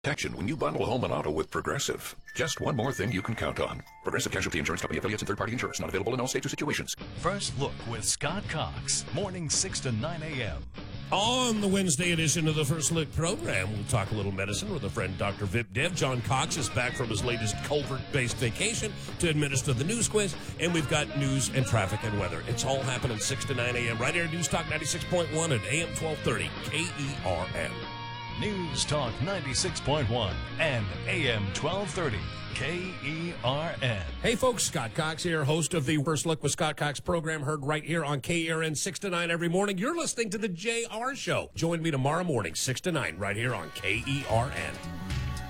Protection when you bundle home and auto with Progressive. Just one more thing you can count on. Progressive Casualty Insurance Company affiliates and third-party insurers. Not available in all states or situations. First Look with Scott Cox. Mornings 6 to 9 a.m. On the Wednesday edition of the First Look program, we'll talk a little medicine with a friend, Dr. Vip Dev. John Cox is back from his latest culvert-based vacation to administer the news quiz, and we've got news and traffic and weather. It's all happening 6 to 9 a.m. right here at News Talk 96.1 at AM 1230 KERN. News Talk 96.1 and AM 1230 KERN. Hey folks, Scott Cox here, host of the First Look with Scott Cox program, heard right here on KERN 6 to 9 every morning. You're listening to the JR Show. Join me tomorrow morning, 6 to 9, right here on KERN.